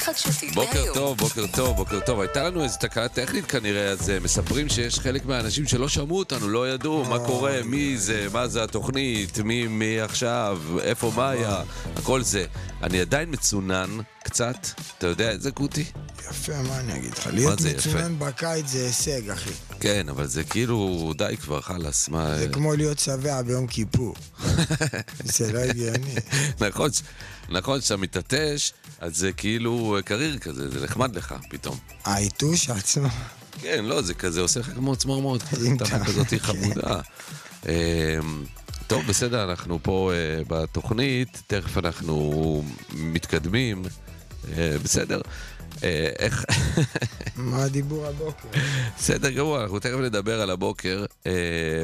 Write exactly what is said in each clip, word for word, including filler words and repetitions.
חדשותית בוקר להיום. טוב, בוקר טוב, בוקר טוב. הייתה לנו איזו תקלה טכנית כנראה, אז אה, מספרים שיש חלק מהאנשים שלא שמעו אותנו, לא ידעו מה קורה, מי זה, מה זה התוכנית, מי, מי עכשיו, איפה מאיה, הכל זה. אני עדיין מצונן קצת, אתה יודע את זה קוטי? יפה, מה אני אגיד לך? להיות זה יפה? מצונן בקיץ זה הישג, אחי. כן, אבל זה כאילו די כבר, חלס, מה... זה כמו להיות שבע ביום כיפור. זה לא הגיוני. נכון, ש- נכון שאתה מתעטש, אז זה כאילו קריר כזה, זה נחמד לך פתאום. העיתוש עצמו. כן, לא, זה כזה עושה לך כמו צמרמורת, אם כזה, אתה- כזאת חמודה. אמ, טוב, בסדר, אנחנו פה אה, בתוכנית, תכף אנחנו מתקדמים, אה, בסדר. אה, איך... מה הדיבור הבוקר? בסדר גמור, אנחנו תכף נדבר על הבוקר. אה,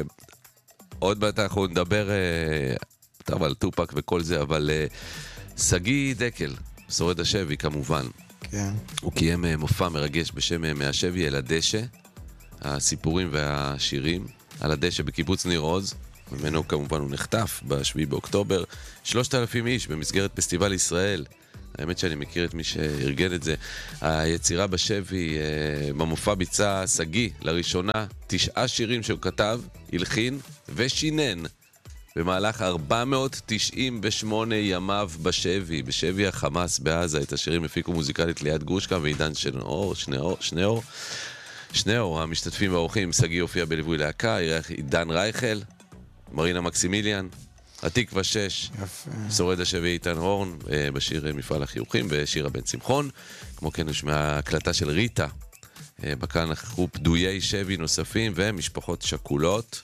עוד מעט אנחנו נדבר אה, טוב, על טופק וכל זה, אבל אה, סגי דקל, שורד השבי כמובן, כן. הוא קיים אה, מופע מרגש בשם אה, מהשבי אל הדשא, הסיפורים והשירים על הדשא בקיבוץ ניר עוז, ממנו כמובן הוא נחטף בשביעי באוקטובר, שלושת אלפים איש במסגרת פסטיבל ישראל. האמת שאני מכיר את מי שארגן את זה. היצירה בשבי, אה, במופע ביצע סגי לראשונה תשעה שירים שהוא כתב, הלחין ושינן במהלך ארבע מאות תשעים ושמונה ימיו בשבי, בשבי החמאס בעזה. את השירים הפיקו מוזיקלית ליד גרושקה ועידן שנאור, שניאור, שניאור. שניאור, המשתתפים והאורחים, סגי הופיע בליווי להקה, אירח עידן רייכל, מרינה מקסימיליאן, התקווה שש, יפה. שורד השבי איתן הורן, אה, בשיר אה, מפעל החיוכים, ושירה בן שמחון. כמו כן הושמעה הקלטה של ריטה, אה, בקהל נכחו פדויי שבי נוספים ומשפחות שכולות.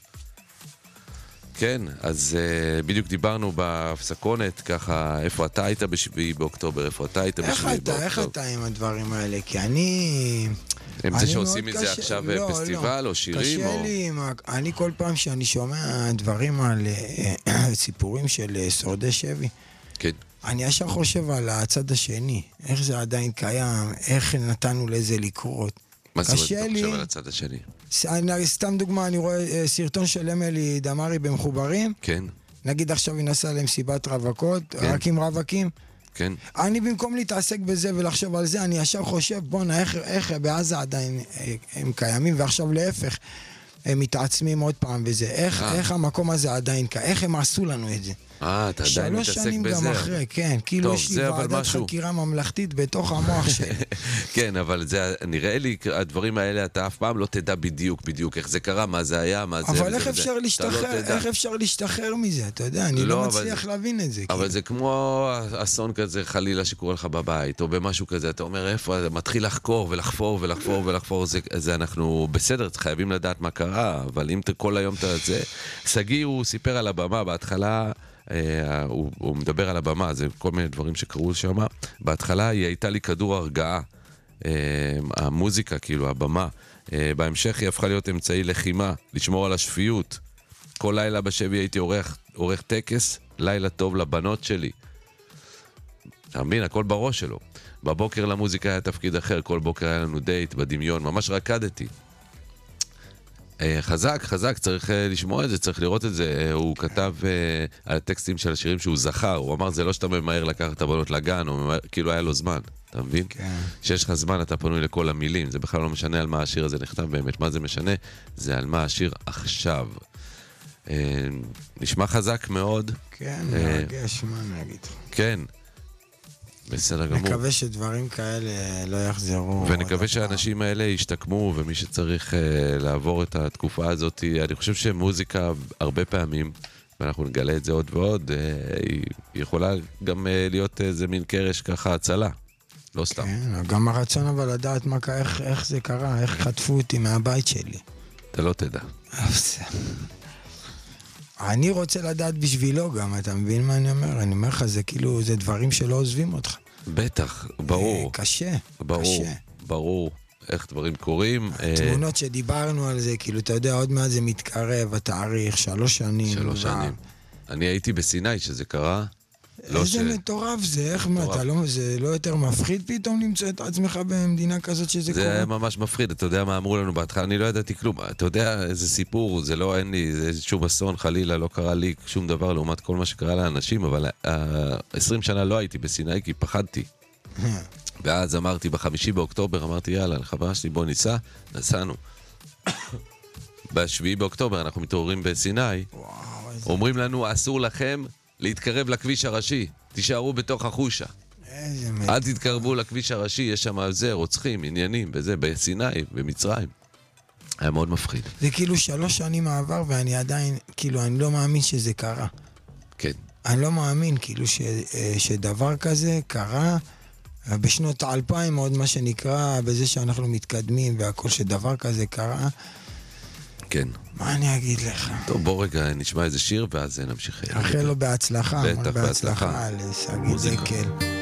כן, אז אה, בדיוק דיברנו בהפסקונת, ככה, איפה אתה היית בשביעי באוקטובר, איפה אתה היית איך בשביעי אתה, איך באוקטובר. אתה עם הדברים האלה? כי אני... הם זה אני שעושים מאוד מזה קשה- עכשיו לא, פסטיבל לא. או שירים או... קשה לי, עם ה- אני כל פעם שאני שומע דברים על אה, סיפורים של אה, שורדי שבי, כן, אני ישר חושב על הצד השני, איך זה עדיין קיים, איך נתנו לזה לקרות. מה זאת אומרת, קשה אתה לי, חושב על הצד השני? ס- אני- סתם דוגמה, אני רואה אה, סרטון של אמילי דמרי במחוברים, כן, נגיד עכשיו היא נסעה למסיבת רווקות, כן. רק עם רווקים, כן. אני במקום להתעסק בזה ולחשוב על זה, אני ישר חושב, בוא'נה, איך, איך בעזה עדיין אה, הם קיימים, ועכשיו להפך, הם מתעצמים עוד פעם וזה. איך, אה. איך המקום הזה עדיין קיים, איך הם עשו לנו את זה. אה, אתה עדיין שלוש מתעסק שנים בזה. גם אחרי, כן. כאילו טוב, יש לי זה אבל ועדת משהו. חקירה ממלכתית בתוך המוח שלי. כן, אבל זה, נראה לי, הדברים האלה, אתה אף פעם לא תדע בדיוק, בדיוק איך זה קרה, מה זה היה, מה זה... אבל וזה איך וזה. אפשר אתה לא להשתחרר, תדע. איך אפשר להשתחרר מזה, אתה יודע, אני לא, לא אבל מצליח זה- להבין את זה. אבל כאילו. זה כמו אסון כזה, חלילה, שקורה לך בבית, או במשהו כזה, אתה אומר, איפה, אתה מתחיל לחקור ולחפור ולחפור ולחפור, זה, זה אנחנו בסדר, חייבים לדעת מה קרה, אבל אם אתה כל היום אתה זה... סגי, הוא סיפר על הבמה, בהתחלה, אה, הוא, הוא מדבר על הבמה, זה כל מיני דברים שקרו שם, בהתחלה היא הייתה לי כדור הרגעה, אה, המוזיקה, כאילו, הבמה, אה, בהמשך היא הפכה להיות אמצעי לחימה, לשמור על השפיות, כל לילה בשבי הייתי עורך, עורך טקס, לילה טוב לבנות שלי. אתה מבין, הכל בראש שלו. בבוקר למוזיקה היה תפקיד אחר, כל בוקר היה לנו דייט בדמיון, ממש רקדתי. אה, חזק, חזק, צריך אה, לשמוע את זה, צריך לראות את זה. אה, הוא כתב אה, על הטקסטים של השירים שהוא זכר, הוא אמר, זה לא שאתה ממהר לקחת את הבנות לגן, הוא ממהר, כאילו היה לו זמן, אתה מבין? כן. שיש לך זמן, אתה פנוי לכל המילים, זה בכלל לא משנה על מה השיר הזה נכתב באמת, מה זה משנה? זה על מה השיר עכשיו. אה, נשמע חזק מאוד, כן, אה, מרגש, מה אני אגיד. כן, בסדר גמור. מקווה שדברים כאלה לא יחזרו. ונקווה עוד שהאנשים האלה ישתקמו, ומי שצריך uh, לעבור את התקופה הזאת, אני חושב שמוזיקה הרבה פעמים, ואנחנו נגלה את זה עוד ועוד, uh, היא יכולה גם uh, להיות איזה מין קרש ככה הצלה, לא סתם. כן, גם הרצון אבל לדעת מה, איך, איך זה קרה, איך חטפו אותי מהבית שלי. אתה לא תדע. אני רוצה לדעת בשבילו גם, אתה מבין מה אני אומר? אני אומר לך, זה כאילו, זה דברים שלא עוזבים אותך. בטח, ברור, אה, קשה, ברור, קשה. ברור, איך דברים קורים. אה, תמונות שדיברנו על זה, כאילו, אתה יודע, עוד מעט זה מתקרב, התאריך, שלוש שנים. שלוש וואו. שנים. אני הייתי בסיני שזה קרה. לא איזה ש- מטורף זה, איך מה, מטורף. אתה לא, זה לא יותר מפחיד פתאום למצוא את עצמך במדינה כזאת שזה זה היה קורה? ממש... ממש מפחיד, אתה יודע מה אמרו לנו בהתחלה, אני לא ידעתי כלום, אתה יודע איזה סיפור, זה לא, אין לי, זה שום אסון, חלילה, לא קרה לי שום דבר לעומת כל מה שקרה לאנשים, אבל uh, עשרים שנה לא הייתי בסיני כי פחדתי. ואז אמרתי, בחמישי באוקטובר, אמרתי, יאללה, לחברה שלי, בוא ניסע, נסענו. בשביעי באוקטובר אנחנו מתעוררים בסיני, וואו, איזה... אומרים לנו, אסור לכם להתקרב לכביש הראשי, תישארו בתוך החושה. איזה מ... אל תתקרבו לכביש הראשי, יש שם זה, רוצחים, עניינים, וזה, בסיני, במצרים. היה מאוד מפחיד. זה כאילו שלוש שנים מעבר, ואני עדיין, כאילו, אני לא מאמין שזה קרה. כן. אני לא מאמין, כאילו, ש, שדבר כזה קרה, בשנות האלפיים, עוד מה שנקרא, בזה שאנחנו מתקדמים, והכל שדבר כזה קרה. כן. מה אני אגיד לך? טוב, בוא רגע נשמע איזה שיר, ואז נמשיך. אחרי לו בהצלחה. בטח, בהצלחה. בהצלחה, לשגיא דקל.